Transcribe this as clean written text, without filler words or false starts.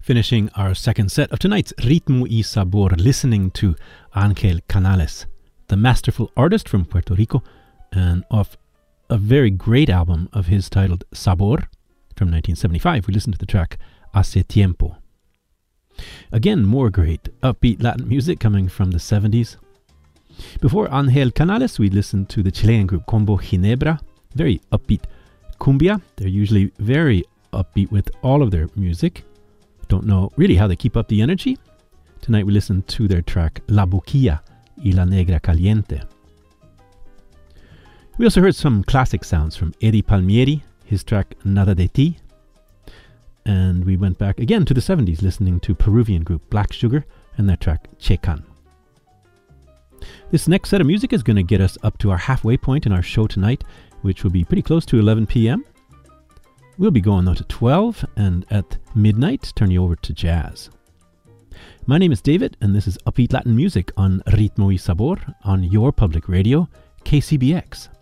Finishing our second set of tonight's Ritmo y Sabor, listening to Ángel Canales, the masterful artist from Puerto Rico, and off a very great album of his titled Sabor from 1975. We listened to the track Hace Tiempo. Again, more great upbeat Latin music coming from the 70s. Before Ángel Canales, we listened to the Chilean group Combo Ginebra, very upbeat cumbia. They're usually very upbeat with all of their music. Don't know really how they keep up the energy. Tonight we listened to their track La Boquilla y La Negra Caliente. We also heard some classic sounds from Eddie Palmieri, his track Nada de Ti. And we went back again to the 70s listening to Peruvian group Black Sugar and their track Checan. This next set of music is going to get us up to our halfway point in our show tonight, which will be pretty close to 11 p.m. We'll be going on to 12, and at midnight, turn you over to jazz. My name is David, and this is Upbeat Latin Music on Ritmo y Sabor on your public radio, KCBX.